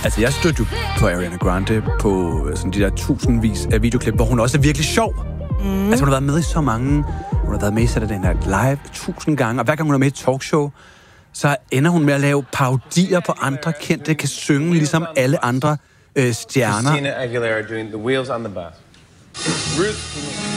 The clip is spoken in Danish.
Altså, jeg stødte jo på Ariana Grande på sådan de der tusindvis af videoklip, hvor hun også er virkelig sjov. Altså, hun har været med i så mange... Hun har været med i Saturday Night Live 1000 gange, og hver gang hun er med i et talkshow, så ender hun med at lave parodier på andre kendte, kan synge ligesom alle andre stjerner. Christina Aguilera doing The Wheels on the Bus. Ruth...